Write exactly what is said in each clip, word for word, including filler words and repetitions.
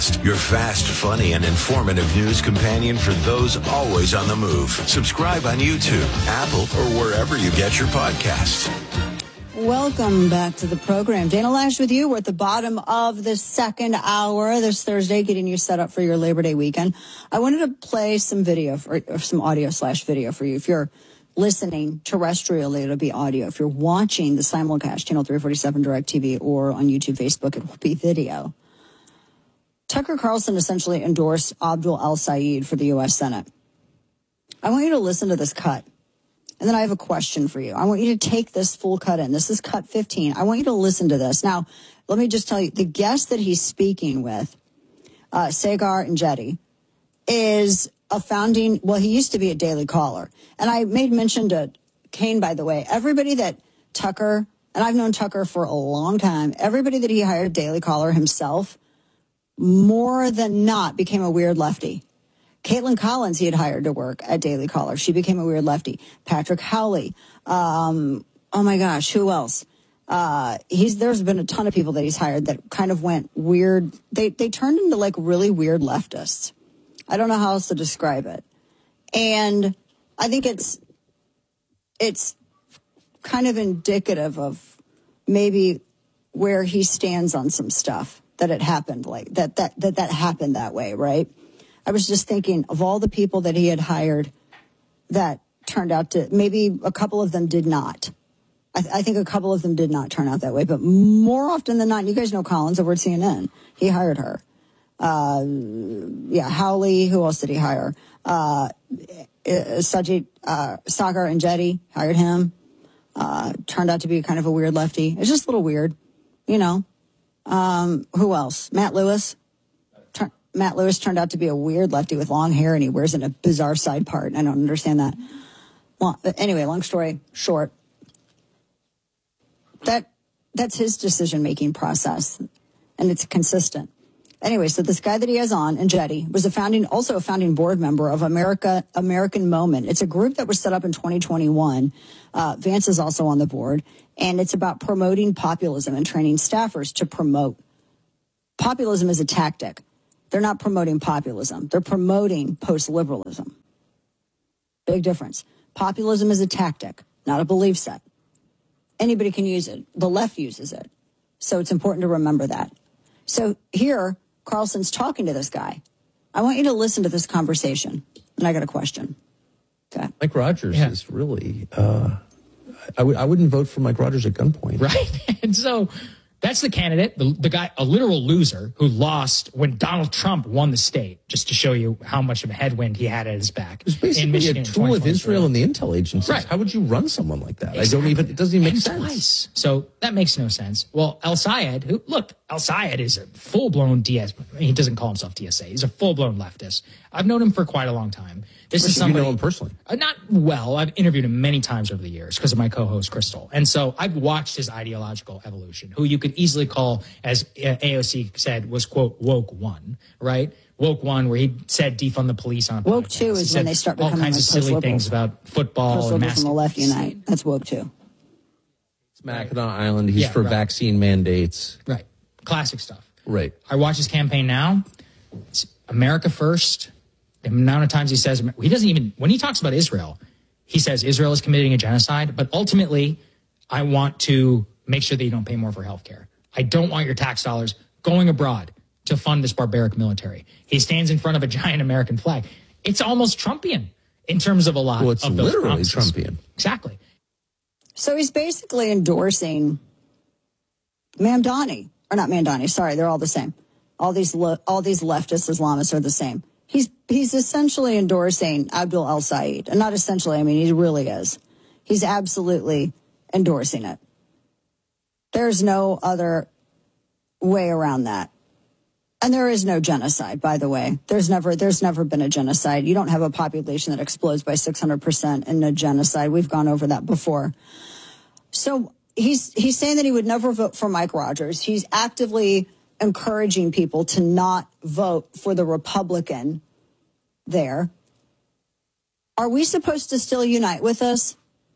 Your fast, funny, and informative news companion for those always on the move. Subscribe on YouTube, Apple, or wherever you get your podcasts. Welcome back to the program. Dana Loesch with you. We're at the bottom of the second hour this Thursday, getting you set up for your Labor Day weekend. I wanted to play some video, for, or some audio slash video for you. If you're listening terrestrially, it'll be audio. If you're watching the simulcast, channel three forty-seven DirecTV, or on YouTube, Facebook, it will be video. Tucker Carlson essentially endorsed Abdul El-Sayed for the U S Senate. I want you to listen to this cut. And then I have a question for you. I want you to take this full cut in. This is cut fifteen. I want you to listen to this. Now, let me just tell you, the guest that he's speaking with, uh, Saagar Enjeti, is a founding, well, he used to be a Daily Caller. And I made mention to Kane, by the way, everybody that Tucker, and I've known Tucker for a long time, everybody that he hired Daily Caller himself, more than not, became a weird lefty. Caitlin Collins, he had hired to work at Daily Caller. She became a weird lefty. Patrick Howley. Um, oh, my gosh, who else? Uh, he's there's been a ton of people that he's hired that kind of went weird. They, they turned into, like, really weird leftists. I don't know how else to describe it. And I think it's it's kind of indicative of maybe where he stands on some stuff. That it happened like that, that, that, that happened that way, right? I was just thinking of all the people that he had hired that turned out to, maybe a couple of them did not. I, th- I think a couple of them did not turn out that way, but more often than not, you guys know Collins over at C N N. He hired her. Uh, yeah, Howley, who else did he hire? Uh, Sajid, uh, Saagar Enjeti hired him. Uh, turned out to be kind of a weird lefty. It's just a little weird, you know. Um, who else? Matt Lewis. Tur- Matt Lewis turned out to be a weird lefty with long hair, and he wears it in a bizarre side part. I don't understand that. Well, anyway, long story short, that that's his decision-making process, and it's consistent. Anyway, so this guy that he has on, Enjeti, was a founding, also a founding board member of America American Moment. It's a group that was set up in twenty twenty-one. Uh, Vance is also on the board, and it's about promoting populism and training staffers to promote. Populism is a tactic. They're not promoting populism. They're promoting post-liberalism. Big difference. Populism is a tactic, not a belief set. Anybody can use it. The left uses it. So it's important to remember that. So here, Carlson's talking to this guy. I want you to listen to this conversation. And I got a question. Okay. Mike Rogers yeah. is really, uh, I, w- I wouldn't vote for Mike Rogers at gunpoint. Right. And so that's the candidate, the, the guy, a literal loser who lost when Donald Trump won the state, just to show you how much of a headwind he had at his back. It's basically in Michigan a tool of Israel and the intel agencies. Right. How would you run someone like that? Exactly. I don't even, it doesn't even make and sense. Twice. So that makes no sense. Well, El-Sayed, who, look, El-Sayed is a full-blown D S, he doesn't call himself D S A. He's a full-blown leftist. I've known him for quite a long time. This is somebody, you know him personally? Uh, not well. I've interviewed him many times over the years because of my co-host, Crystal. And so I've watched his ideological evolution, who you could easily call, as A O C said, was, quote, woke one, right? Woke one, where he said defund the police on a Woke podcast. two is He when they start all becoming kinds like of silly post-liberals. things about football and Post-liberals mass. on the left unite. That's woke too. It's Mackinac Island. He's Yeah, for right. vaccine mandates. Right. Classic stuff. Right. I watch his campaign now. It's America first. The amount of times he says, he doesn't even, when he talks about Israel, he says Israel is committing a genocide, but ultimately, I want to make sure that you don't pay more for health care. I don't want your tax dollars going abroad to fund this barbaric military. He stands in front of a giant American flag. It's almost Trumpian in terms of a lot Well, it's of those literally promises. Trumpian. Exactly. So he's basically endorsing Mamdani, or not Mamdani, sorry, they're all the same. All these le- all these leftist Islamists are the same. He's he's essentially endorsing Abdul El-Sayed. And not essentially, I mean, he really is. He's absolutely endorsing it. There's no other way around that. And there is no genocide, by the way. There's never there's never been a genocide. You don't have a population that explodes by six hundred percent in a genocide. We've gone over that before. So he's he's saying that he would never vote for Mike Rogers. He's actively encouraging people to not vote for the Republican there. Are we supposed to still unite with this?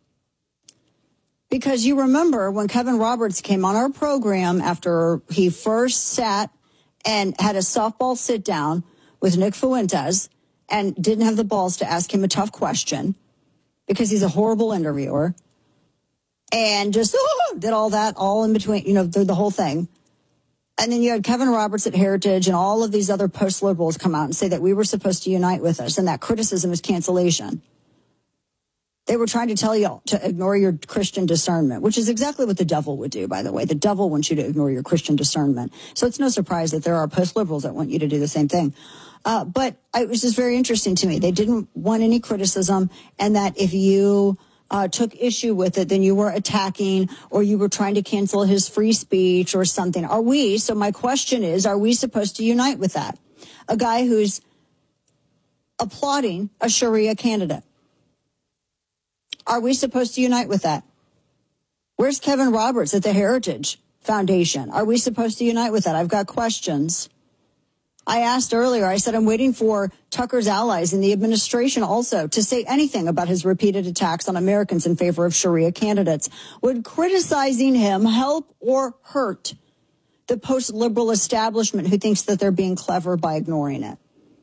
Because you remember when Kevin Roberts came on our program after he first sat and had a softball sit down with Nick Fuentes and didn't have the balls to ask him a tough question because he's a horrible interviewer, and just oh, did all that all in between, you know, the, the whole thing. And then you had Kevin Roberts at Heritage and all of these other post-liberals come out and say that we were supposed to unite with us, and that criticism is cancellation. They were trying to tell you to ignore your Christian discernment, which is exactly what the devil would do, by the way. The devil wants you to ignore your Christian discernment. So it's no surprise that there are post-liberals that want you to do the same thing. Uh, but it was just very interesting to me. They didn't want any criticism, and that if you uh, took issue with it, then you were attacking or you were trying to cancel his free speech or something. Are we? So my question is, are we supposed to unite with that? A guy who's applauding a Sharia candidate. Are we supposed to unite with that? Where's Kevin Roberts at the Heritage Foundation? Are we supposed to unite with that? I've got questions. I asked earlier, I said, I'm waiting for Tucker's allies in the administration also to say anything about his repeated attacks on Americans in favor of Sharia candidates. Would criticizing him help or hurt the post-liberal establishment who thinks that they're being clever by ignoring it?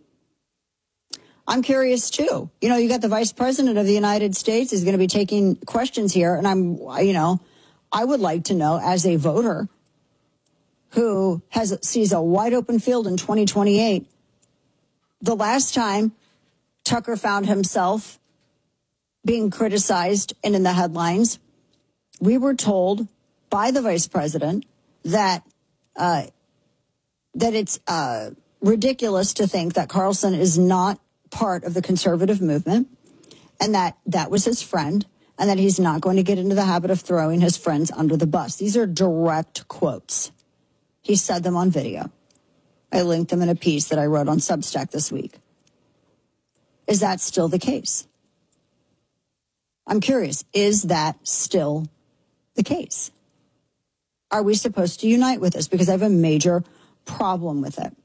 I'm curious, too. You know, you got the vice president of the United States is going to be taking questions here. And I'm, you know, I would like to know, as a voter who has sees a wide open field in twenty twenty-eight, the last time Tucker found himself being criticized and in the headlines, we were told by the vice president that uh, that it's uh, ridiculous to think that Carlson is not part of the conservative movement, and that that was his friend, and that he's not going to get into the habit of throwing his friends under the bus. These are direct quotes. He said them on video. I linked them in a piece that I wrote on Substack this week. Is that still the case? I'm curious. Is that still the case? Are we supposed to unite with this? Because I have a major problem with it.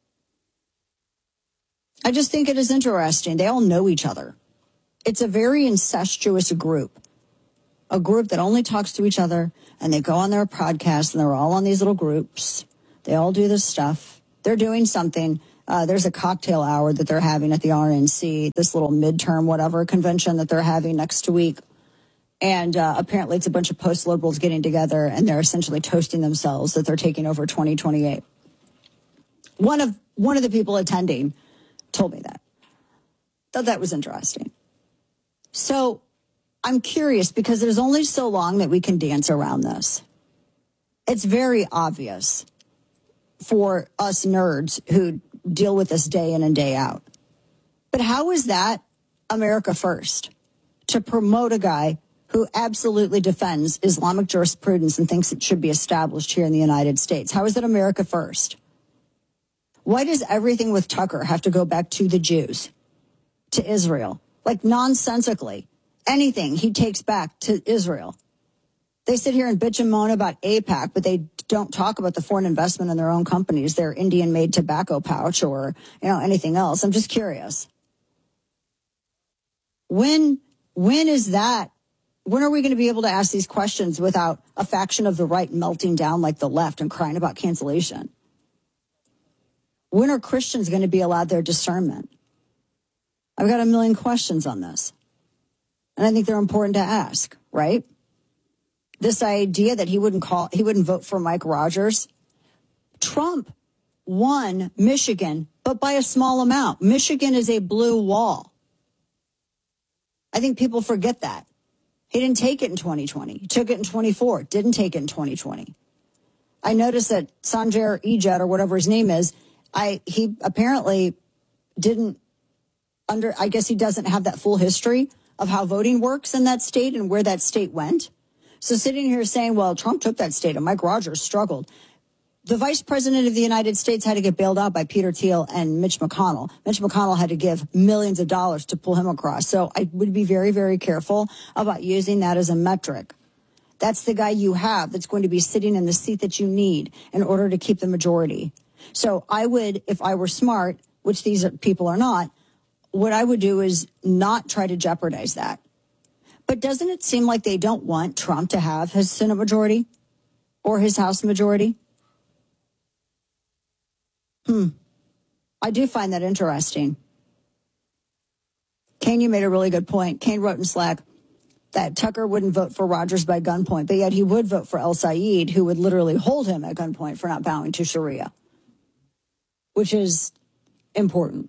I just think it is interesting. They all know each other. It's a very incestuous group, a group that only talks to each other, and they go on their podcasts, and they're all on these little groups. They all do this stuff. They're doing something. Uh, there's a cocktail hour that they're having at the R N C, this little midterm whatever convention that they're having next week. And uh, apparently it's a bunch of post-liberals getting together, and they're essentially toasting themselves that they're taking over twenty twenty-eight. One of one of the people attending told me that. Thought that was interesting. So I'm curious, because there's only so long that we can dance around this. It's very obvious for us nerds who deal with this day in and day out. But how is that America first? To promote a guy who absolutely defends Islamic jurisprudence and thinks it should be established here in the United States. How is it America first? Why does everything with Tucker have to go back to the Jews, to Israel? Like nonsensically, anything he takes back to Israel. They sit here and bitch and moan about AIPAC, but they don't talk about the foreign investment in their own companies, their Indian-made tobacco pouch or, you know, anything else. I'm just curious. When, when is that? When are we going to be able to ask these questions without a faction of the right melting down like the left and crying about cancellation? When are Christians going to be allowed their discernment? I've got a million questions on this. And I think they're important to ask, right? This idea that he wouldn't call, he wouldn't vote for Mike Rogers. Trump won Michigan, but by a small amount. Michigan is a blue wall. I think people forget that. He didn't take it in twenty twenty. He took it in twenty-four. Didn't take it in twenty twenty. I noticed that Sanjay Ejad, or whatever his name is, I he apparently didn't under, I guess he doesn't have that full history of how voting works in that state and where that state went. So sitting here saying, well, Trump took that state and Mike Rogers struggled. The vice president of the United States had to get bailed out by Peter Thiel and Mitch McConnell. Mitch McConnell had to give millions of dollars to pull him across. So I would be very, very careful about using that as a metric. That's the guy you have that's going to be sitting in the seat that you need in order to keep the majority. So I would, if I were smart, which these people are not, what I would do is not try to jeopardize that. But doesn't it seem like they don't want Trump to have his Senate majority or his House majority? Hmm. I do find that interesting. Kane, you made a really good point. Kane wrote in Slack that Tucker wouldn't vote for Rogers by gunpoint, but yet he would vote for El Sayed, who would literally hold him at gunpoint for not bowing to Sharia, which is important.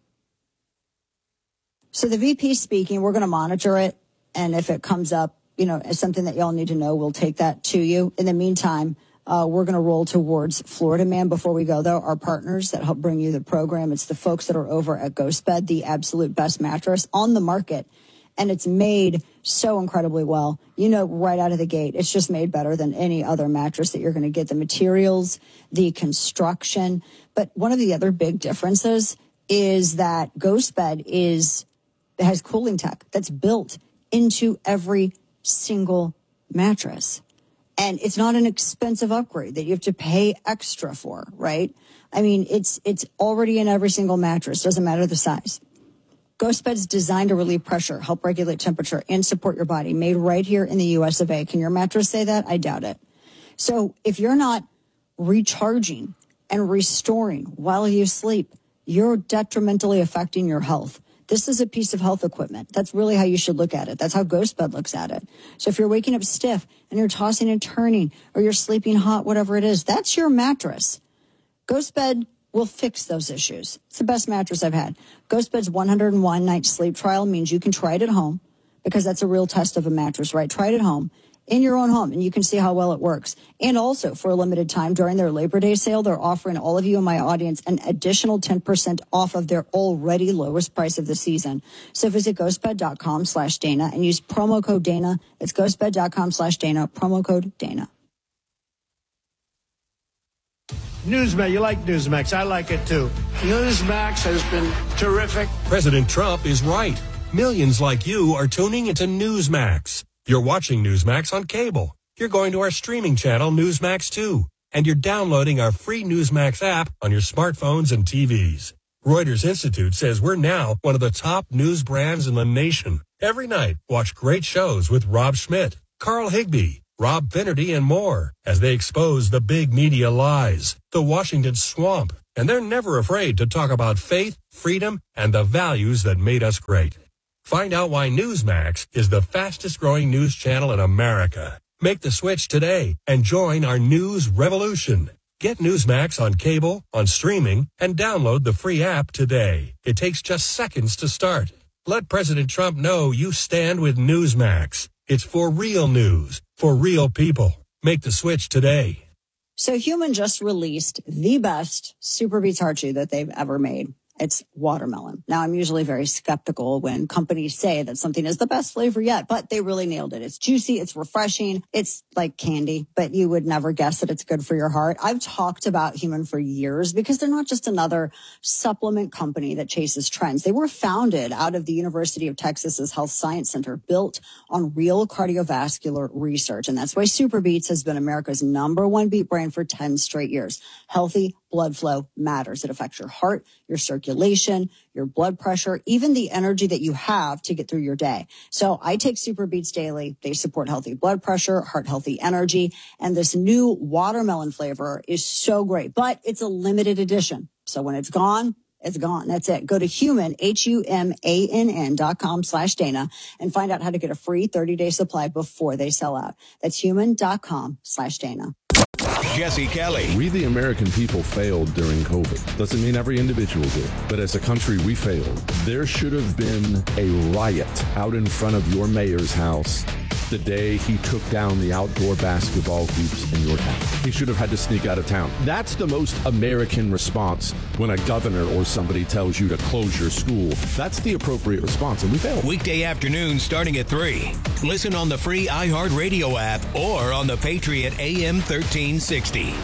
So the V P speaking, we're going to monitor it. And if it comes up, you know, as something that y'all need to know, we'll take that to you. In the meantime, uh, we're going to roll towards Florida Man. Before we go, though, our partners that help bring you the program, it's the folks that are over at GhostBed, the absolute best mattress on the market. And it's made so incredibly well. You know, right out of the gate, it's just made better than any other mattress that you're going to get. The materials, the construction. But one of the other big differences is that GhostBed is has cooling tech that's built into every single mattress. And it's not an expensive upgrade that you have to pay extra for, right? I mean, it's it's already in every single mattress. Doesn't matter the size. GhostBed's designed to relieve pressure, help regulate temperature, and support your body. Made right here in the U S of A. Can your mattress say that? I doubt it. So if you're not recharging and restoring while you sleep, you're detrimentally affecting your health. This is a piece of health equipment. That's really how you should look at it. That's how GhostBed looks at it. So if you're waking up stiff and you're tossing and turning or you're sleeping hot, whatever it is, that's your mattress. GhostBed will fix those issues. It's the best mattress I've had. GhostBed's one hundred one night sleep trial means you can try it at home because that's a real test of a mattress, right? Try it at home in your own home and you can see how well it works. And also for a limited time during their Labor Day sale, they're offering all of you in my audience an additional ten percent off of their already lowest price of the season. So visit ghostbed.com slash Dana and use promo code Dana. It's ghostbed.com slash Dana, promo code Dana. Newsmax, you like Newsmax. I like it too. Newsmax has been terrific. President Trump is right. Millions like you are tuning into Newsmax. You're watching Newsmax on cable. You're going to our streaming channel, Newsmax two. And you're downloading our free Newsmax app on your smartphones and T Vs. Reuters Institute says we're now one of the top news brands in the nation. Every night, watch great shows with Rob Schmidt, Carl Higbie, Rob Finnerty, and more as they expose the big media lies, the Washington swamp. And they're never afraid to talk about faith, freedom, and the values that made us great. Find out why Newsmax is the fastest growing news channel in America. Make the switch today and join our news revolution. Get Newsmax on cable, on streaming, and download the free app today. It takes just seconds to start. Let President Trump know you stand with Newsmax. It's for real news, for real people. Make the switch today. So Human just released the best Super Beats Heart Chew that they've ever made. It's watermelon. Now, I'm usually very skeptical when companies say that something is the best flavor yet, but they really nailed it. It's juicy. It's refreshing. It's like candy, but you would never guess that it's good for your heart. I've talked about Human for years because they're not just another supplement company that chases trends. They were founded out of the University of Texas's Health Science Center, built on real cardiovascular research. And that's why Super Beats has been America's number one beat brand for ten straight years. Healthy blood flow matters. It affects your heart, your circulation, your blood pressure, even the energy that you have to get through your day. So I take Super Beats daily. They support healthy blood pressure, heart healthy energy, and this new watermelon flavor is so great, but it's a limited edition. So when it's gone, it's gone. That's it. Go to human, H U M A N N dot com slash Dana and find out how to get a free thirty day supply before they sell out. That's human.com slash Dana. Jesse Kelly. We, the American people, failed during COVID. Doesn't mean every individual did, but as a country, we failed. There should have been a riot out in front of your mayor's house the day he took down the outdoor basketball hoops in your town. He should have had to sneak out of town. That's the most American response when a governor or somebody tells you to close your school. That's the appropriate response, and we failed. Weekday afternoons starting at three. Listen on the free iHeartRadio app or on the Patriot A M thirteen sixty.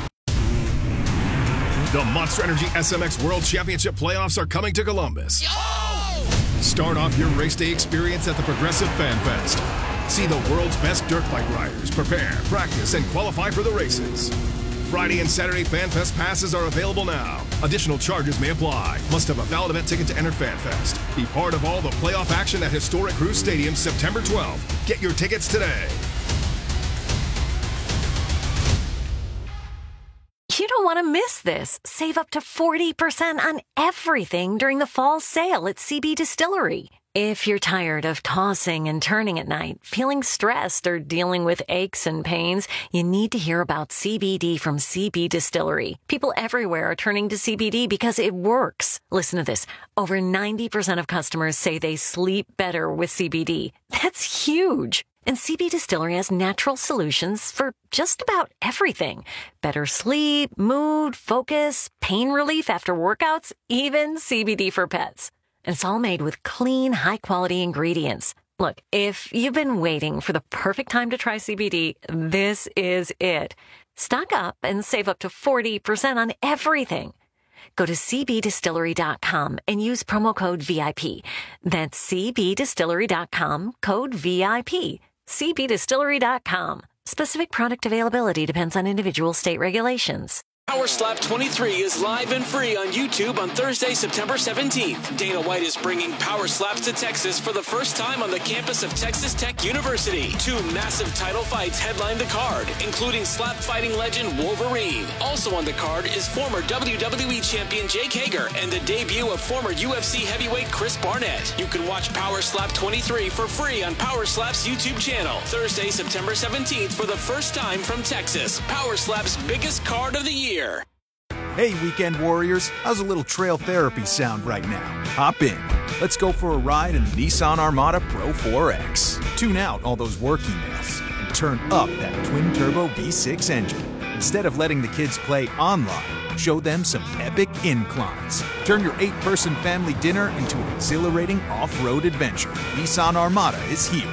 The Monster Energy S M X World Championship playoffs are coming to Columbus. Yo! Start off your race day experience at the Progressive Fan Fest. See the world's best dirt bike riders prepare, practice, and qualify for the races. Friday and Saturday Fan Fest passes are available now. Additional charges may apply. Must have a valid event ticket to enter Fan Fest. Be part of all the playoff action at historic Cruise Stadium September twelfth. Get your tickets today. You don't want to miss this. Save up to forty percent on everything during the fall sale at C B Distillery. If you're tired of tossing and turning at night, feeling stressed, or dealing with aches and pains, you need to hear about C B D from C B Distillery. People everywhere are turning to C B D because it works. Listen to this. Over ninety percent of customers say they sleep better with C B D. That's huge. And C B Distillery has natural solutions for just about everything. Better sleep, mood, focus, pain relief after workouts, even C B D for pets. And it's all made with clean, high-quality ingredients. Look, if you've been waiting for the perfect time to try C B D, this is it. Stock up and save up to forty percent on everything. Go to c b distillery dot com and use promo code V I P. That's c b distillery dot com, code V I P. c b distillery dot com. Specific product availability depends on individual state regulations. Power Slap twenty-three is live and free on YouTube on Thursday, September seventeenth. Dana White is bringing Power Slaps to Texas for the first time on the campus of Texas Tech University. Two massive title fights headline the card, including slap fighting legend Wolverine. Also on the card is former W W E champion Jake Hager and the debut of former U F C heavyweight Chris Barnett. You can watch Power Slap twenty-three for free on Power Slap's YouTube channel. Thursday, September seventeenth for the first time from Texas. Power Slap's biggest card of the year. Hey, Weekend Warriors, how's a little trail therapy sound right now? Hop in. Let's go for a ride in the Nissan Armada Pro four X. Tune out all those work emails and turn up that twin-turbo V six engine. Instead of letting the kids play online, show them some epic inclines. Turn your eight-person family dinner into an exhilarating off-road adventure. Nissan Armada is here.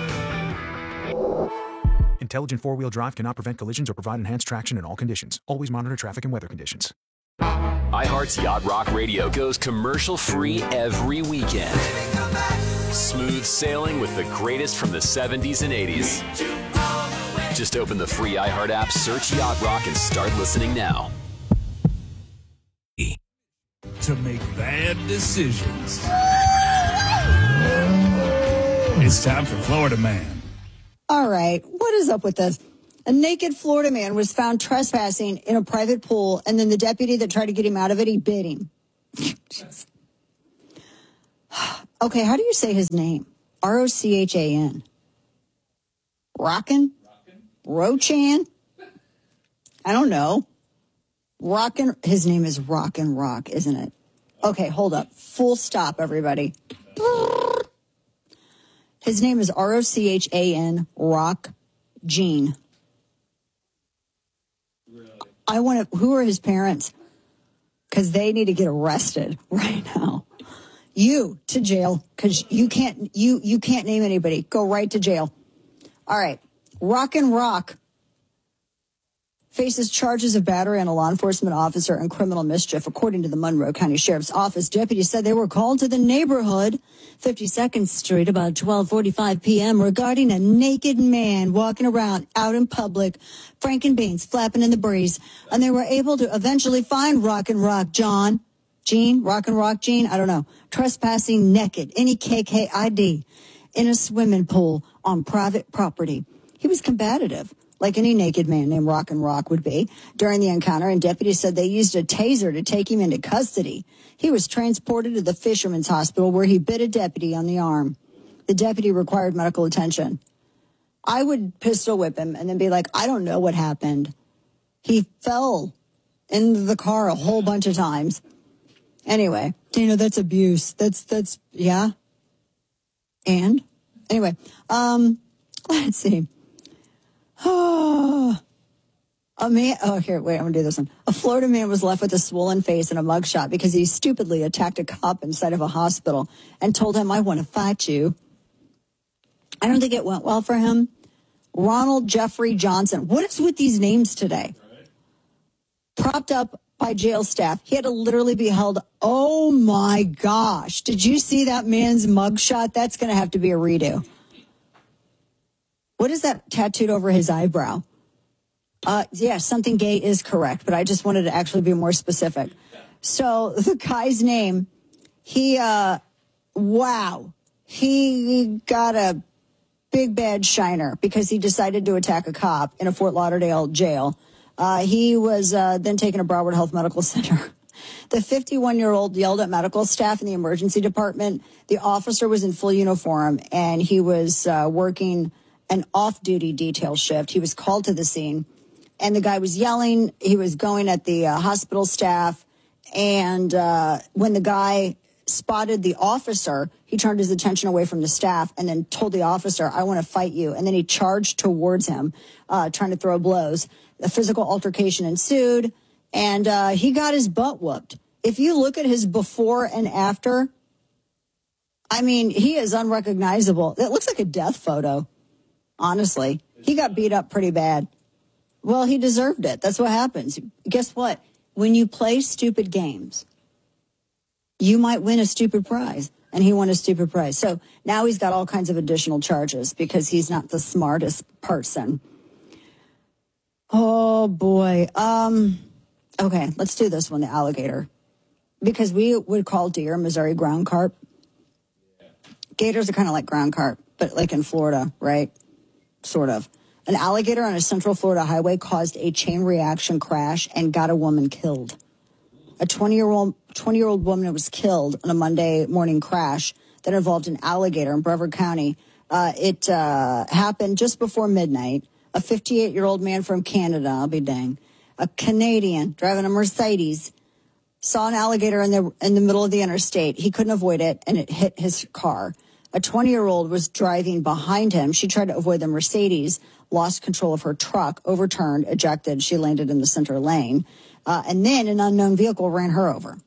Intelligent four-wheel drive cannot prevent collisions or provide enhanced traction in all conditions. Always monitor traffic and weather conditions. iHeart's Yacht Rock Radio goes commercial-free every weekend. Smooth sailing with the greatest from the seventies and eighties. Just open the free iHeart app, search Yacht Rock, and start listening now. To make bad decisions. It's time for Florida Man. All right, what is up with this? A naked Florida man was found trespassing in a private pool, and then the deputy that tried to get him out of it, he bit him. Okay, how do you say his name? R O C H A N. Rockin'? Rochan? I don't know. Rockin', his name is Rockin' Rock, isn't it? Okay, hold up. Full stop, everybody. His name is R O C H A N, Rock Gene. Really? I want to, who are his parents? Because they need to get arrested right now. You to jail, because you can't, you, you can't name anybody. Go right to jail. All right. Rockin' Rock faces charges of battery on a law enforcement officer and criminal mischief. According to the Monroe County Sheriff's Office, deputies said they were called to the neighborhood, fifty-second Street, about twelve forty-five p.m. regarding a naked man walking around out in public, franken beans flapping in the breeze. And they were able to eventually find Rockin' Rock John, Gene, Rockin' Rock Gene, I don't know, trespassing naked, any K K I D, in a swimming pool on private property. He was combative, like any naked man named Rockin' Rock would be, during the encounter, and deputies said they used a taser to take him into custody. He was transported to the Fisherman's Hospital, where he bit a deputy on the arm. The deputy required medical attention. I would pistol whip him and then be like, I don't know what happened. He fell in the car a whole bunch of times. Anyway, you know, that's abuse. That's, that's, yeah. And? Anyway, um, let's see. Oh, a man. Oh, here, wait, I'm going to do this one. A Florida man was left with a swollen face and a mugshot because he stupidly attacked a cop inside of a hospital and told him, I want to fight you. I don't think it went well for him. Ronald Jeffrey Johnson. What is with these names today? Propped up by jail staff. He had to literally be held. Oh, my gosh. Did you see that man's mugshot? That's going to have to be a redo. What is that tattooed over his eyebrow? Uh, yeah, something gay is correct, but I just wanted to actually be more specific. So the guy's name, he, uh, wow, he got a big bad shiner because he decided to attack a cop in a Fort Lauderdale jail. Uh, he was uh, then taken to Broward Health Medical Center. The fifty-one-year-old yelled at medical staff in the emergency department. The officer was in full uniform, and he was uh, working an off-duty detail shift. He was called to the scene, and the guy was yelling. He was going at the uh, hospital staff, and uh, when the guy spotted the officer, he turned his attention away from the staff and then told the officer, I want to fight you. And then he charged towards him, uh, trying to throw blows. A physical altercation ensued, and uh, he got his butt whooped. If you look at his before and after, I mean, he is unrecognizable. It looks like a death photo, honestly. He got beat up pretty bad. Well, he deserved it. That's what happens. Guess what? When you play stupid games, you might win a stupid prize, and he won a stupid prize. So now he's got all kinds of additional charges because he's not the smartest person. Oh, boy. Um, okay, let's do this one, the alligator. Because we would call deer Missouri ground carp. Gators are kind of like ground carp, but like in Florida, right? Sort of. An alligator on a Central Florida highway caused a chain reaction crash and got a woman killed. A twenty-year-old twenty-year-old woman was killed in a Monday morning crash that involved an alligator in Brevard County. Uh, it uh, happened just before midnight. A fifty-eight-year-old man from Canada, I'll be dang, a Canadian driving a Mercedes, saw an alligator in the in the middle of the interstate. He couldn't avoid it, and it hit his car. A twenty-year-old was driving behind him. She tried to avoid the Mercedes, lost control of her truck, overturned, ejected. She landed in the center lane. Uh, and then an unknown vehicle ran her over.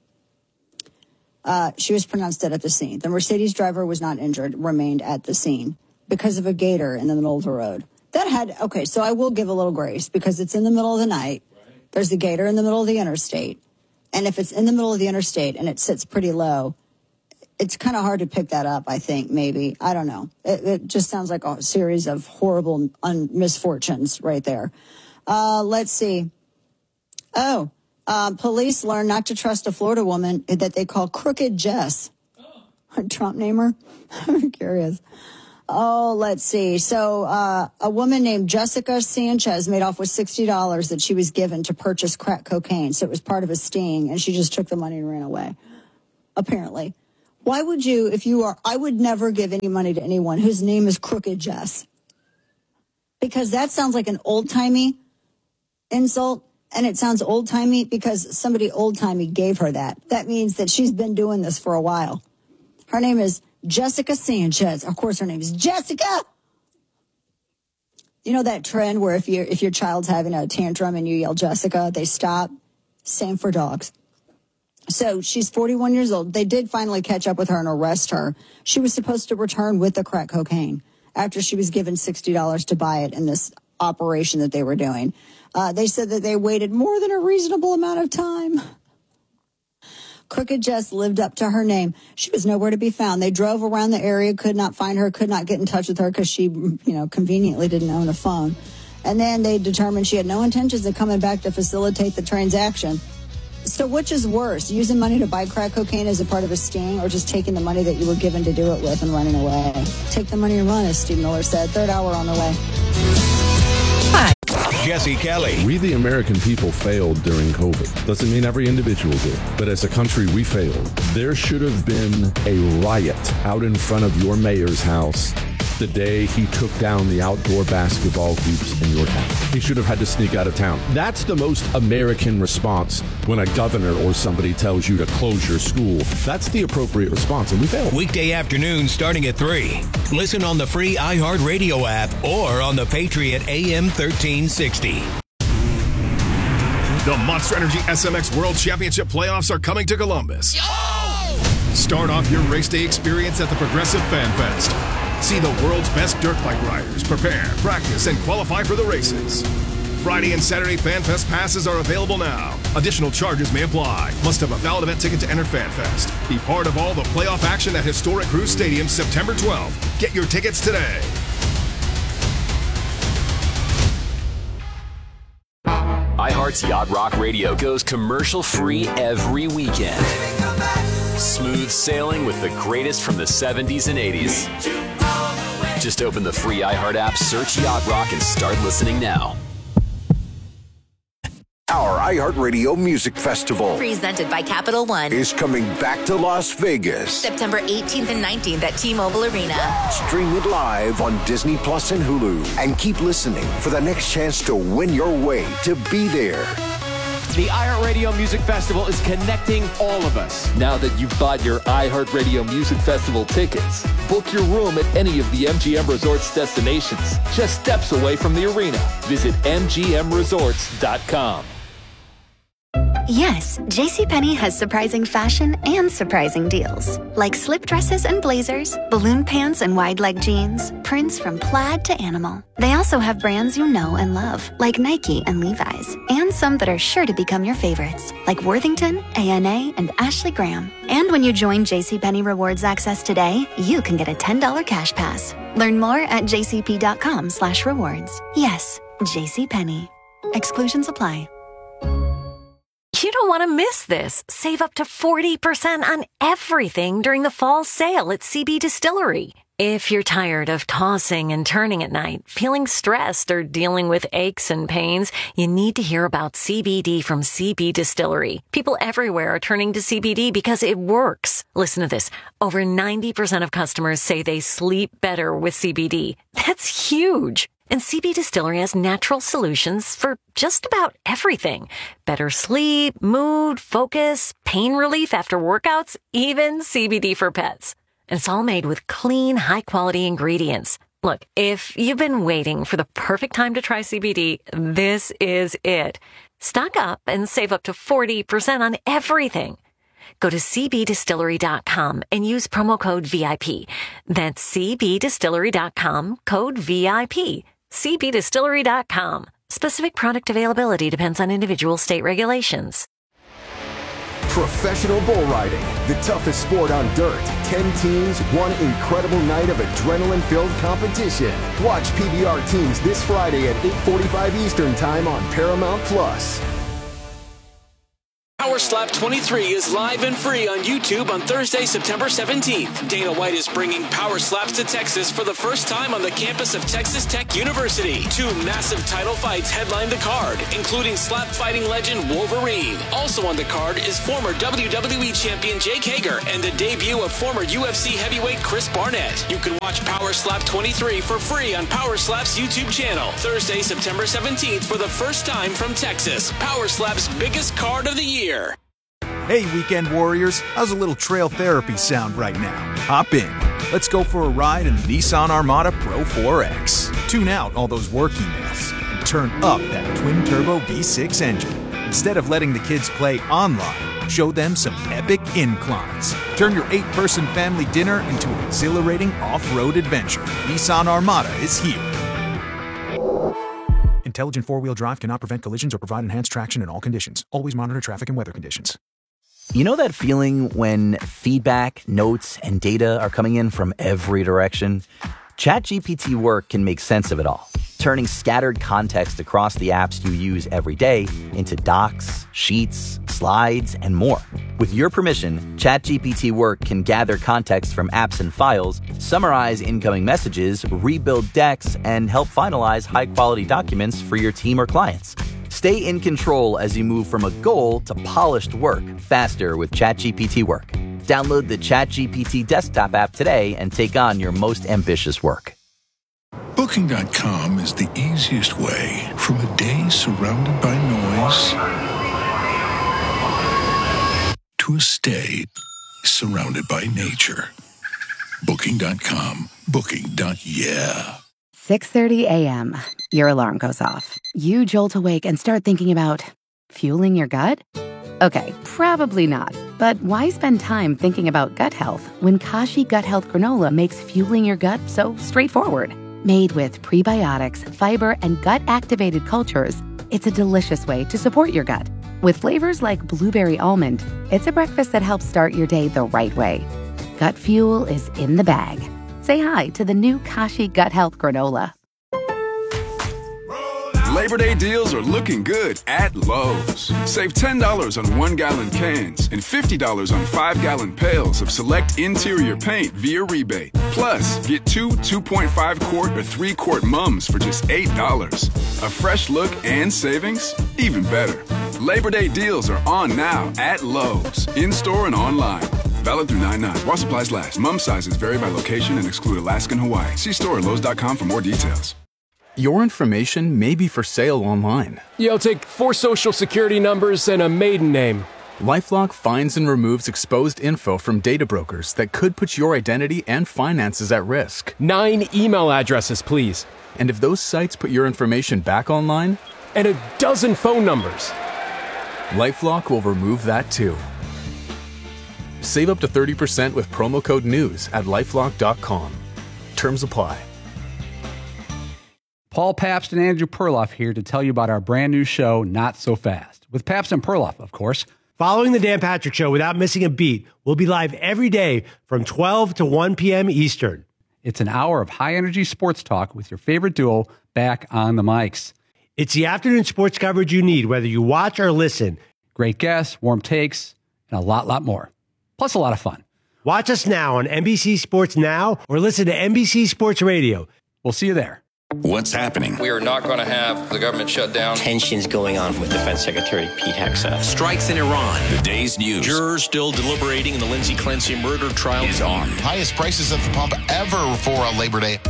Uh, she was pronounced dead at the scene. The Mercedes driver was not injured, remained at the scene because of a gator in the middle of the road. That had, okay, so I will give a little grace because it's in the middle of the night. There's a gator in the middle of the interstate. And if it's in the middle of the interstate and it sits pretty low, it's kind of hard to pick that up, I think, maybe. I don't know. It, it just sounds like a series of horrible un- misfortunes right there. Uh, let's see. Oh, uh, police learned not to trust a Florida woman that they call Crooked Jess. A Trump namer? I'm curious. Oh, let's see. So uh, a woman named Jessica Sanchez made off with sixty dollars that she was given to purchase crack cocaine. So it was part of a sting, and she just took the money and ran away, apparently. Why would you, if you are, I would never give any money to anyone whose name is Crooked Jess. Because that sounds like an old-timey insult. And it sounds old-timey because somebody old-timey gave her that. That means that she's been doing this for a while. Her name is Jessica Sanchez. Of course, her name is Jessica. You know that trend where if, you if your child's having a tantrum and you yell Jessica, they stop? Same for dogs. So she's forty-one years old. They did finally catch up with her and arrest her. She was supposed to return with the crack cocaine after she was given sixty dollars to buy it in this operation that they were doing. Uh, they said that they waited more than a reasonable amount of time. Crooked Jess lived up to her name. She was nowhere to be found. They drove around the area, could not find her, could not get in touch with her because she, you know, conveniently didn't own a phone. And then they determined she had no intentions of coming back to facilitate the transaction. So which is worse, using money to buy crack cocaine as a part of a sting or just taking the money that you were given to do it with and running away? Take the money and run, as Steve Miller said. Third hour on the way. Jesse Kelly. We, the American people, failed during COVID. Doesn't mean every individual did, but as a country, we failed. There should have been a riot out in front of your mayor's house the day he took down the outdoor basketball hoops in your town. He should have had to sneak out of town. That's the most American response when a governor or somebody tells you to close your school. That's the appropriate response, and we failed. Weekday afternoon starting at three. Listen on the free iHeartRadio app or on the Patriot A M thirteen sixty. The Monster Energy S M X World Championship playoffs are coming to Columbus. Start off your race day experience at the Progressive Fan Fest. See the world's best dirt bike riders prepare, practice, and qualify for the races. Friday and Saturday Fan Fest passes are available now. Additional charges may apply. Must have a valid event ticket to enter Fan Fest. Be part of all the playoff action at historic Crew Stadium September twelfth. Get your tickets today. iHeart's Yacht Rock Radio goes commercial-free every weekend. Smooth sailing with the greatest from the seventies and eighties. Just open the free iHeart app, search Yacht Rock, and start listening now. iHeartRadio Music Festival presented by Capital One is coming back to Las Vegas. September eighteenth and nineteenth at T-Mobile Arena. Stream it live on Disney Plus and Hulu. And keep listening for the next chance to win your way to be there. The iHeartRadio Music Festival is connecting all of us. Now that you've bought your iHeartRadio Music Festival tickets, book your room at any of the M G M Resorts destinations, just steps away from the arena. Visit M G M resorts dot com. Yes, JCPenney has surprising fashion and surprising deals. Like slip dresses and blazers, balloon pants and wide leg jeans, prints from plaid to animal. They also have brands you know and love, like Nike and Levi's, and some that are sure to become your favorites, like Worthington, A N A, and Ashley Graham. And when you join JCPenney Rewards Access today, you can get a ten dollars cash pass. Learn more at jcp.com slash rewards. Yes, JCPenney. Exclusions apply. You don't want to miss this. Save up to forty percent on everything during the fall sale at C B Distillery. If you're tired of tossing and turning at night, feeling stressed, or dealing with aches and pains, you need to hear about C B D from C B Distillery. People everywhere are turning to C B D because it works. Listen to this. Over ninety percent of customers say they sleep better with C B D. That's huge. And C B Distillery has natural solutions for just about everything. Better sleep, mood, focus, pain relief after workouts, even C B D for pets. And it's all made with clean, high-quality ingredients. Look, if you've been waiting for the perfect time to try C B D, this is it. Stock up and save up to forty percent on everything. Go to c b distillery dot com and use promo code V I P. That's c b distillery dot com, code V I P. c b distillery dot com. Specific product availability depends on individual state regulations. Professional bull riding, the toughest sport on dirt. Ten teams, one incredible night of adrenaline-filled competition. Watch P B R teams this Friday at eight forty-five Eastern Time on Paramount Plus. Power Slap twenty-three is live and free on YouTube on Thursday, September seventeenth. Dana White is bringing Power Slaps to Texas for the first time on the campus of Texas Tech University. Two massive title fights headline the card, including slap fighting legend Wolverine. Also on the card is former W W E champion Jake Hager and the debut of former U F C heavyweight Chris Barnett. You can watch Power Slap twenty-three for free on Power Slap's YouTube channel. Thursday, September seventeenth for the first time from Texas. Power Slap's biggest card of the year. Hey, Weekend Warriors, how's a little trail therapy sound right now? Hop in. Let's go for a ride in the Nissan Armada Pro four X. Tune out all those work emails and turn up that twin-turbo V six engine. Instead of letting the kids play online, show them some epic inclines. Turn your eight-person family dinner into an exhilarating off-road adventure. Nissan Armada is here. Intelligent four-wheel drive cannot prevent collisions or provide enhanced traction in all conditions. Always monitor traffic and weather conditions. You know that feeling when feedback, notes, and data are coming in from every direction? ChatGPT Work can make sense of it all, turning scattered context across the apps you use every day into docs, sheets, slides, and more. With your permission, ChatGPT Work can gather context from apps and files, summarize incoming messages, rebuild decks, and help finalize high-quality documents for your team or clients. Stay in control as you move from a goal to polished work faster with ChatGPT Work. Download the ChatGPT desktop app today and take on your most ambitious work. Booking dot com is the easiest way from a day surrounded by noise to a stay surrounded by nature. Booking dot com. Booking. Yeah. six thirty a.m. Your alarm goes off. You jolt awake and start thinking about fueling your gut? Okay, probably not. But why spend time thinking about gut health when Kashi Gut Health Granola makes fueling your gut so straightforward? Made with prebiotics, fiber, and gut-activated cultures, it's a delicious way to support your gut. With flavors like blueberry almond, it's a breakfast that helps start your day the right way. Gut fuel is in the bag. Say hi to the new Kashi Gut Health Granola. Labor Day deals are looking good at Lowe's. Save ten dollars on one-gallon cans and fifty dollars on five-gallon pails of select interior paint via rebate. Plus, get two two point five quart or three quart mums for just eight dollars. A fresh look and savings? Even better. Labor Day deals are on now at Lowe's, in-store and online. Valid through nine nine. While supplies last. Mum sizes vary by location and exclude Alaska and Hawaii. See store at lowes dot com for more details. Your information may be for sale online. Yeah, I'll take four social security numbers and a maiden name. LifeLock finds and removes exposed info from data brokers that could put your identity and finances at risk. Nine email addresses, please. And if those sites put your information back online? And a dozen phone numbers. LifeLock will remove that too. Save up to thirty percent with promo code NEWS at lifelock dot com. Terms apply. Paul Pabst and Andrew Perloff here to tell you about our brand new show, Not So Fast, with Pabst and Perloff, of course. Following the Dan Patrick Show without missing a beat, we'll be live every day from twelve to one p.m. Eastern. It's an hour of high-energy sports talk with your favorite duo back on the mics. It's the afternoon sports coverage you need, whether you watch or listen. Great guests, warm takes, and a lot, lot more. Plus a lot of fun. Watch us now on N B C Sports Now or listen to N B C Sports Radio. We'll see you there. What's happening? We are not going to have the government shut down. Tensions going on with Defense Secretary Pete Hegseth. Strikes in Iran. The day's news. Jurors still deliberating in the Lindsay Clancy murder trial. Is on. Highest prices at the pump ever for a Labor Day.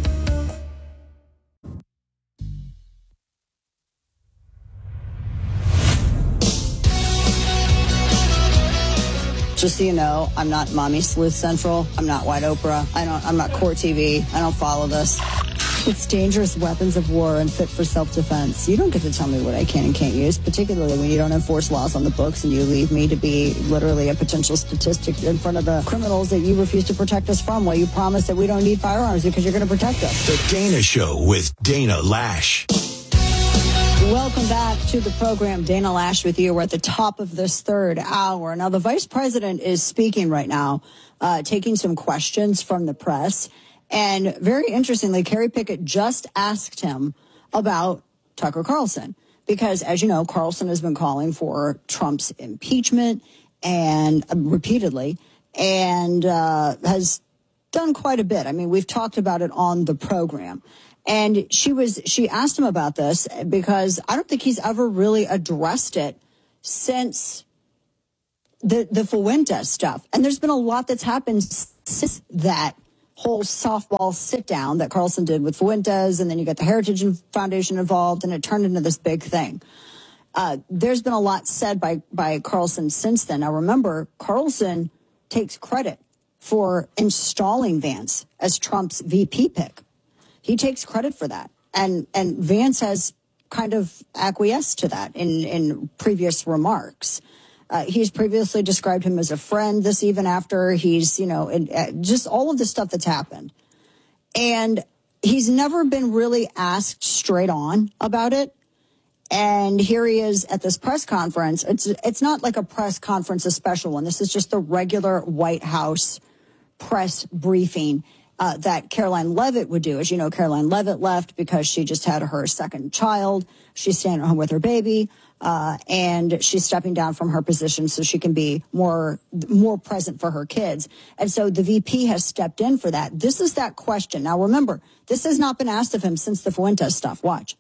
Just so you know, I'm not Mommy Sleuth Central. I'm not White Oprah. I don't. I'm not Core T V. I don't follow this. It's dangerous weapons of war and fit for self-defense. You don't get to tell me what I can and can't use, particularly when you don't enforce laws on the books and you leave me to be literally a potential statistic in front of the criminals that you refuse to protect us from while you promise that we don't need firearms because you're going to protect us. The Dana Show with Dana Lash. Welcome back to the program. Dana Lash with you. We're at the top of this third hour. Now, the vice president is speaking right now, uh, taking some questions from the press. And very interestingly, Kerry Pickett just asked him about Tucker Carlson, because, as you know, Carlson has been calling for Trump's impeachment and uh, repeatedly and uh, has done quite a bit. I mean, we've talked about it on the program. And she was she asked him about this because I don't think he's ever really addressed it since the, the Fuentes stuff. And there's been a lot that's happened since that whole softball sit down that Carlson did with Fuentes, and then you got the Heritage Foundation involved, and it turned into this big thing. Uh, there's been a lot said by, by Carlson since then. Now, remember, Carlson takes credit for installing Vance as Trump's V P pick. He takes credit for that. And, and Vance has kind of acquiesced to that in, in previous remarks. Uh, he's previously described him as a friend, this even after he's, you know, in, uh, just all of the stuff that's happened. And he's never been really asked straight on about it. And here he is at this press conference. It's it's not like a press conference, a special one. This is just the regular White House press briefing uh, that Caroline Leavitt would do. As you know, Caroline Leavitt left because she just had her second child. She's staying at home with her baby. Uh, and she's stepping down from her position so she can be more more present for her kids. And so the V P has stepped in for that. This is that question. Now, remember, this has not been asked of him since the Fuentes stuff. Watch.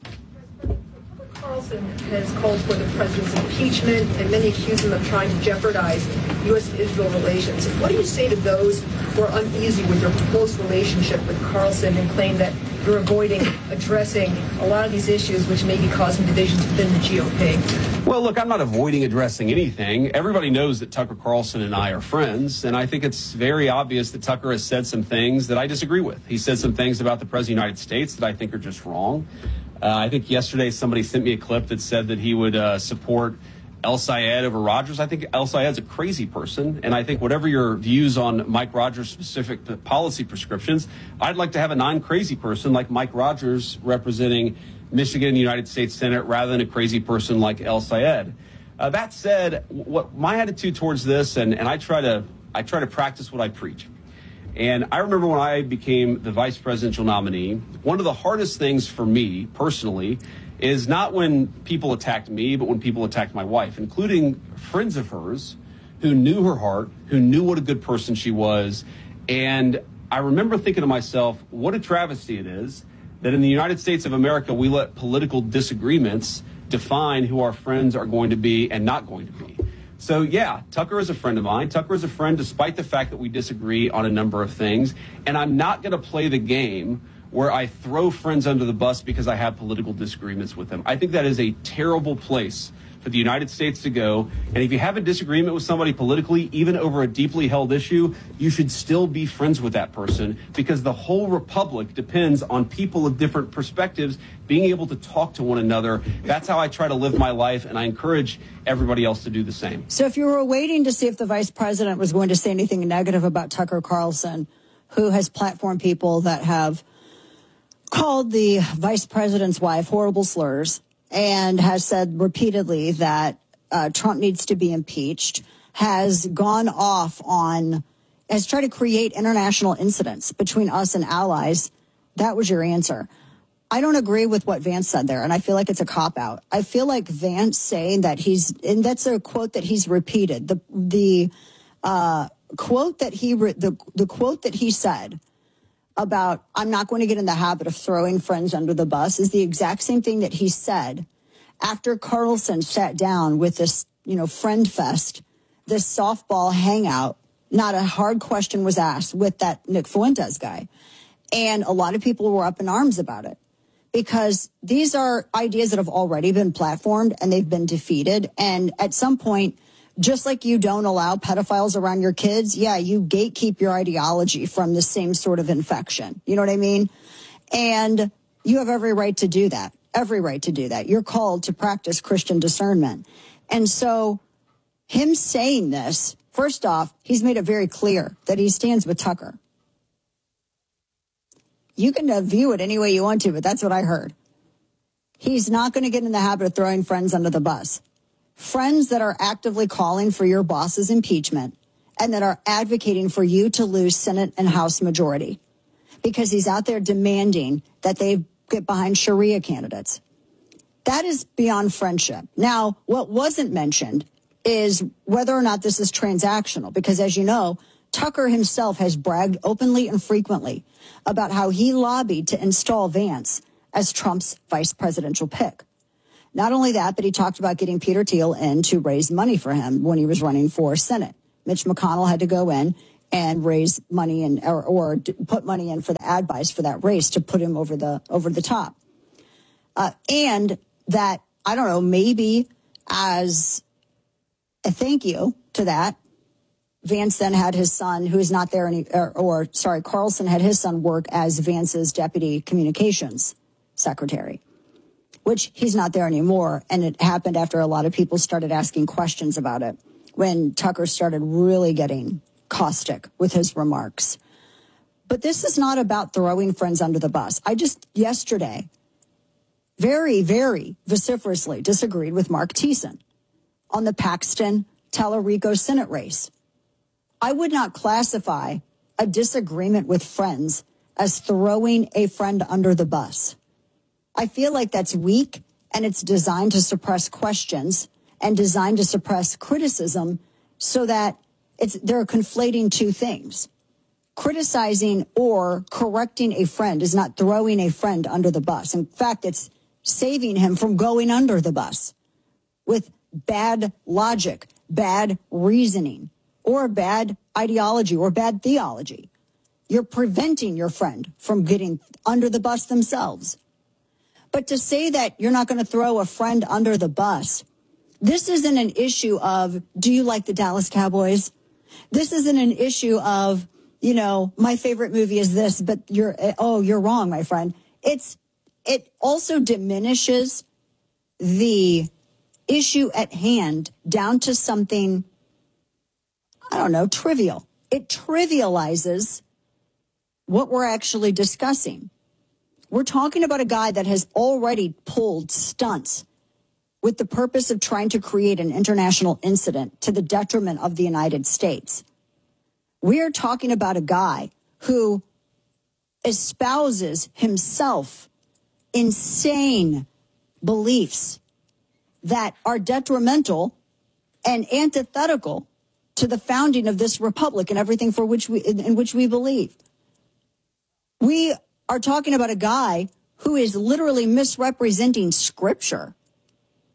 Carlson has called for the president's impeachment, and many accuse him of trying to jeopardize U S Israel relations. What do you say to those who are uneasy with your close relationship with Carlson and claim that you're avoiding addressing a lot of these issues which may be causing divisions within the G O P? Well, look, I'm not avoiding addressing anything. Everybody knows that Tucker Carlson and I are friends, and I think it's very obvious that Tucker has said some things that I disagree with. He said some things about the President of the United States that I think are just wrong. Uh, I think yesterday somebody sent me a clip that said that he would uh, support El Sayed over Rogers. I think El Sayed's a crazy person, and I think whatever your views on Mike Rogers' specific policy prescriptions, I'd like to have a non-crazy person like Mike Rogers representing Michigan in the United States Senate rather than a crazy person like El Sayed. Uh, that said, what my attitude towards this, and, and I try to I try to practice what I preach. And I remember when I became the vice presidential nominee, one of the hardest things for me personally is not when people attacked me, but when people attacked my wife, including friends of hers who knew her heart, who knew what a good person she was. And I remember thinking to myself, what a travesty it is that in the United States of America, we let political disagreements define who our friends are going to be and not going to be. So, yeah, Tucker is a friend of mine. Tucker is a friend despite the fact that we disagree on a number of things. And I'm not going to play the game where I throw friends under the bus because I have political disagreements with them. I think that is a terrible place for the United States to go. And if you have a disagreement with somebody politically, even over a deeply held issue, you should still be friends with that person, because the whole republic depends on people of different perspectives being able to talk to one another. That's how I try to live my life, and I encourage everybody else to do the same. So if you were waiting to see if the vice president was going to say anything negative about Tucker Carlson, who has platformed people that have called the vice president's wife horrible slurs, and has said repeatedly that uh, Trump needs to be impeached, has gone off on, has tried to create international incidents between us and allies, that was your answer. I don't agree with what Vance said there, and I feel like it's a cop-out. I feel like Vance saying that he's, and that's a quote that he's repeated, the the uh, quote that he, re, the the quote that he said about, I'm not going to get in the habit of throwing friends under the bus, is the exact same thing that he said after Carlson sat down with this, you know, friend fest, this softball hangout. Not a hard question was asked with that Nick Fuentes guy. And a lot of people were up in arms about it, because these are ideas that have already been platformed and they've been defeated. And at some point, just like you don't allow pedophiles around your kids, yeah, you gatekeep your ideology from the same sort of infection. You know what I mean? And you have every right to do that, every right to do that. You're called to practice Christian discernment. And so him saying this, first off, he's made it very clear that he stands with Tucker. You can uh, view it any way you want to, but that's what I heard. He's not going to get in the habit of throwing friends under the bus. Friends that are actively calling for your boss's impeachment and that are advocating for you to lose Senate and House majority, because he's out there demanding that they get behind Sharia candidates. That is beyond friendship. Now, what wasn't mentioned is whether or not this is transactional, because as you know, Tucker himself has bragged openly and frequently about how he lobbied to install Vance as Trump's vice presidential pick. Not only that, but he talked about getting Peter Thiel in to raise money for him when he was running for Senate. Mitch McConnell had to go in and raise money and or, or put money in for the ad buys for that race to put him over the over the top. Uh, and that, I don't know, maybe as a thank you to that, Vance then had his son, who is not there any, or, or sorry, Carlson had his son work as Vance's deputy communications secretary, which he's not there anymore. And it happened after a lot of people started asking questions about it, when Tucker started really getting caustic with his remarks. But this is not about throwing friends under the bus. I just yesterday very, very vociferously disagreed with Mark Thiessen on the Paxton Tallarico Senate race. I would not classify a disagreement with friends as throwing a friend under the bus. I feel like that's weak, and it's designed to suppress questions and designed to suppress criticism, so that it's they're conflating two things. Criticizing or correcting a friend is not throwing a friend under the bus. In fact, it's saving him from going under the bus with bad logic, bad reasoning, or bad ideology or bad theology. You're preventing your friend from getting under the bus themselves. But to say that you're not going to throw a friend under the bus, this isn't an issue of, do you like the Dallas Cowboys? This isn't an issue of, you know, my favorite movie is this, but you're, oh, you're wrong, my friend. It's, it also diminishes the issue at hand down to something, I don't know, trivial. It trivializes what we're actually discussing. We're talking about a guy that has already pulled stunts with the purpose of trying to create an international incident to the detriment of the United States. We are talking about a guy who espouses himself insane beliefs that are detrimental and antithetical to the founding of this republic and everything for which we in, in which we believe. We are talking about a guy who is literally misrepresenting scripture.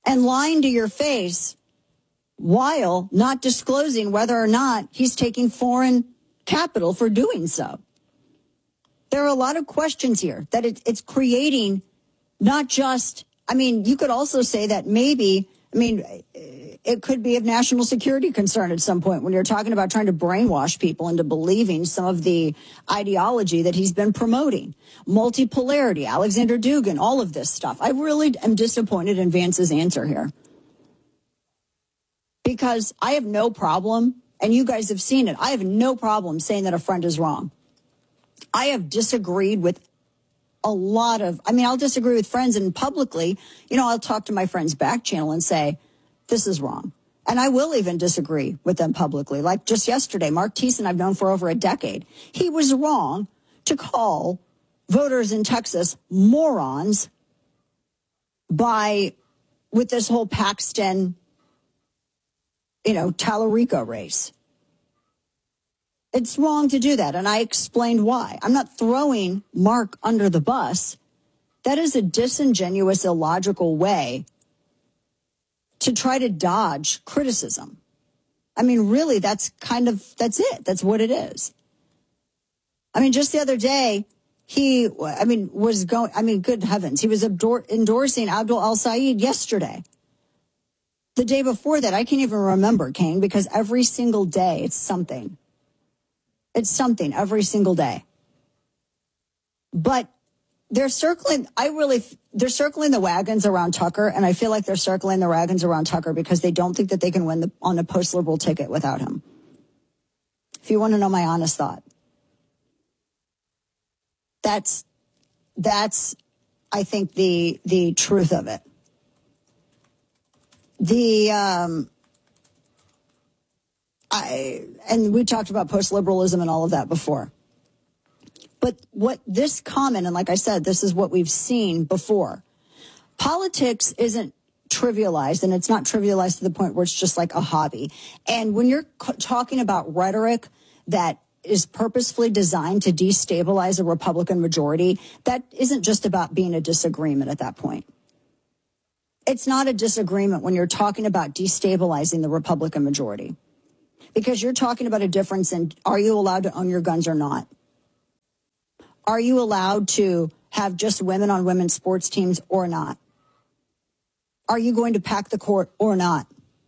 and lying to your face while not disclosing whether or not he's taking foreign capital for doing so. There are a lot of questions here that it, it's creating not just, I mean, you could also say that maybe, I mean, it could be of national security concern at some point when you're talking about trying to brainwash people into believing some of the ideology that he's been promoting. Multipolarity, Alexander Dugin, all of this stuff. I really am disappointed in Vance's answer here. Because I have no problem, and you guys have seen it, I have no problem saying that a friend is wrong. I have disagreed with a lot of, I mean, I'll disagree with friends, and publicly, you know, I'll talk to my friend's back channel and say, this is wrong. And I will even disagree with them publicly. Like just yesterday, Mark Thiessen, I've known for over a decade. He was wrong to call voters in Texas morons by, with this whole Paxton, you know, Tallarico race. It's wrong to do that, and I explained why. I'm not throwing Mark under the bus. That is a disingenuous, illogical way to try to dodge criticism. I mean, really, that's kind of, that's it. That's what it is. I mean, just the other day, he, I mean, was going, I mean, good heavens, he was abdor- endorsing Abdul al-Sayed yesterday. The day before that, I can't even remember, King, because every single day it's something. It's something every single day. But they're circling, I really, they're circling the wagons around Tucker, and I feel like they're circling the wagons around Tucker because they don't think that they can win the, on a post-liberal ticket without him. If you want to know my honest thought. That's, that's, I think, the the truth of it. The, um, I, and we talked about post-liberalism and all of that before. But what this comment, and like I said, this is what we've seen before. Politics isn't trivialized, and it's not trivialized to the point where it's just like a hobby. And when you're c- talking about rhetoric that is purposefully designed to destabilize a Republican majority, that isn't just about being a disagreement at that point. It's not a disagreement when you're talking about destabilizing the Republican majority, because you're talking about a difference in, are you allowed to own your guns or not? Are you allowed to have just women on women's sports teams or not? Are you going to pack the court or not?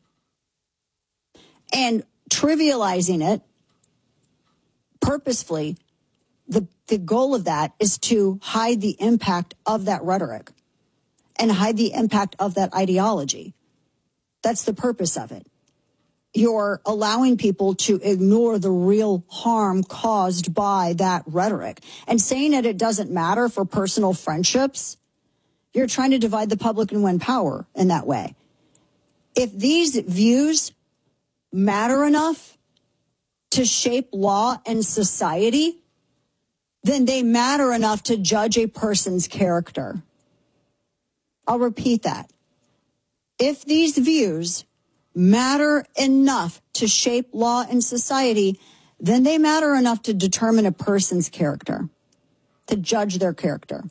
And trivializing it purposefully, the, the goal of that is to hide the impact of that rhetoric and hide the impact of that ideology. That's the purpose of it. You're allowing people to ignore the real harm caused by that rhetoric. And saying that it doesn't matter for personal friendships, you're trying to divide the public and win power in that way. If these views matter enough to shape law and society, then they matter enough to judge a person's character. I'll repeat that. If these views matter enough to shape law and society, then they matter enough to determine a person's character, to judge their character.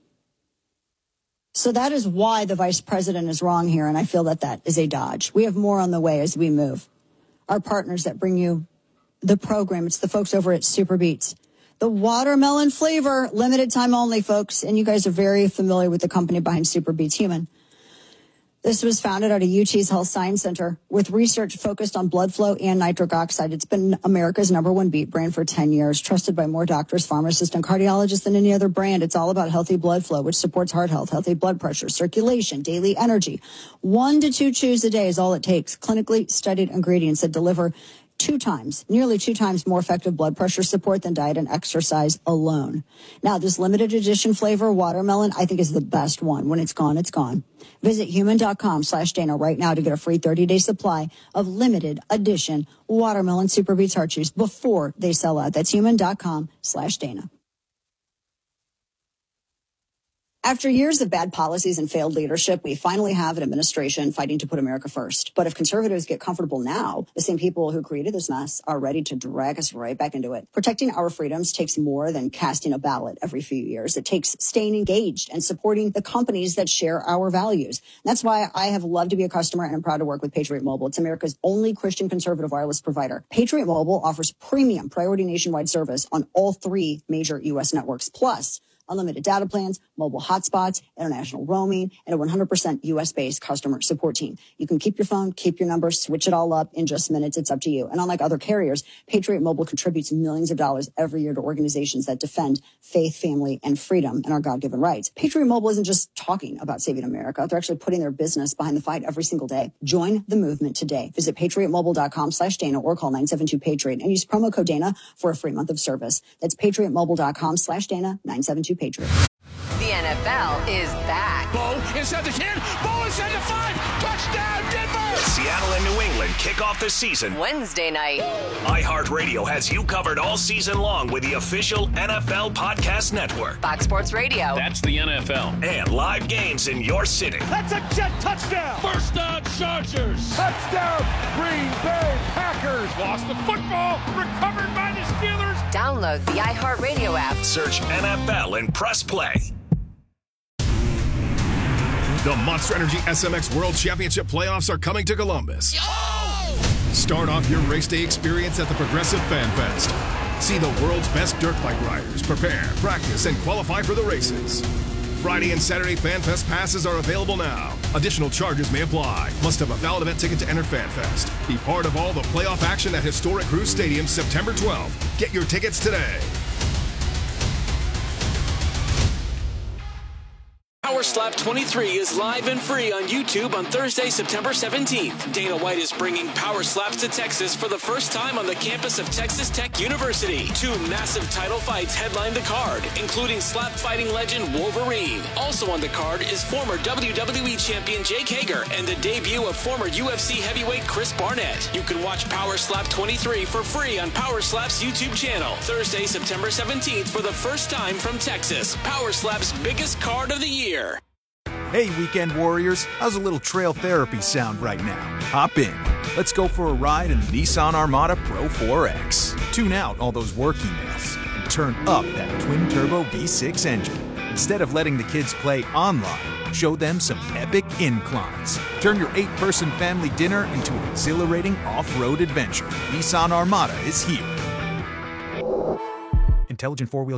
So that is why the vice president is wrong here, and I feel that that is a dodge. We have more on the way as we move. Our partners that bring you the program, it's the folks over at Super Beets. The watermelon flavor, limited time only, folks, and you guys are very familiar with the company behind Super Beets Human. This was founded at a U T's Health Science Center with research focused on blood flow and nitric oxide. It's been America's number one beet brand for ten years, trusted by more doctors, pharmacists, and cardiologists than any other brand. It's all about healthy blood flow, which supports heart health, healthy blood pressure, circulation, daily energy. One to two chews a day is all it takes. Clinically studied ingredients that deliver two times, nearly two times more effective blood pressure support than diet and exercise alone. Now, this limited edition flavor, watermelon, I think is the best one. When it's gone, it's gone. Visit human.com slash Dana right now to get a free thirty-day supply of limited edition watermelon Super Beets Heart Chews before they sell out. That's human.com slash Dana. After years of bad policies and failed leadership, we finally have an administration fighting to put America first. But if conservatives get comfortable now, the same people who created this mess are ready to drag us right back into it. Protecting our freedoms takes more than casting a ballot every few years. It takes staying engaged and supporting the companies that share our values. That's why I have loved to be a customer and I'm proud to work with Patriot Mobile. It's America's only Christian conservative wireless provider. Patriot Mobile offers premium priority nationwide service on all three major U S networks, plus unlimited data plans, mobile hotspots, international roaming, and a one hundred percent U S-based customer support team. You can keep your phone, keep your number, switch it all up in just minutes. It's up to you. And unlike other carriers, Patriot Mobile contributes millions of dollars every year to organizations that defend faith, family, and freedom and our God-given rights. Patriot Mobile isn't just talking about saving America. They're actually putting their business behind the fight every single day. Join the movement today. Visit patriotmobile.com slash Dana or call nine seven two Patriot and use promo code Dana for a free month of service. That's patriotmobile.com slash Dana, nine seven two Patriot. The N F L is back. Bo inside the ten. Bo inside the five. Touchdown, Denver! Seattle and New England kick off the season Wednesday night. iHeartRadio has you covered all season long with the official N F L Podcast Network. Fox Sports Radio. That's the N F L. And live games in your city. That's a jet touchdown. First down, Chargers. Touchdown, Green Bay Packers. Lost the football. Recovered by the Steelers. Download the iHeartRadio app. Search N F L and press play. The Monster Energy S M X World Championship playoffs are coming to Columbus. Yo! Start off your race day experience at the Progressive Fan Fest. See the world's best dirt bike riders prepare, practice, and qualify for the races. Friday and Saturday Fan Fest passes are available now. Additional charges may apply. Must have a valid event ticket to enter Fan Fest. Be part of all the playoff action at historic Cruise Stadium September twelfth. Get your tickets today. Power Slap twenty-three is live and free on YouTube on Thursday, September seventeenth. Dana White is bringing Power Slaps to Texas for the first time on the campus of Texas Tech University. Two massive title fights headline the card, including slap fighting legend Wolverine. Also on the card is former W W E champion Jake Hager and the debut of former U F C heavyweight Chris Barnett. You can watch Power Slap twenty-three for free on Power Slap's YouTube channel. Thursday, September seventeenth for the first time from Texas. Power Slap's biggest card of the year. Hey, Weekend Warriors, how's a little trail therapy sound right now? Hop in. Let's go for a ride in the Nissan Armada Pro four X. Tune out all those work emails and turn up that twin-turbo V six engine. Instead of letting the kids play online, show them some epic inclines. Turn your eight-person family dinner into an exhilarating off-road adventure. Nissan Armada is here. Intelligent four-wheel